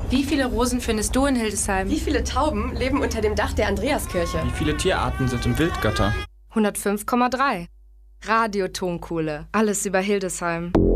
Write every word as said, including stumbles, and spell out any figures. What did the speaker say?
Wie viele Rosen findest du in Hildesheim? Wie viele Tauben leben unter dem Dach der Andreaskirche? Wie viele Tierarten sind im Wildgatter? hundertfünf Komma drei. Radio Tonkuhle. Alles über Hildesheim.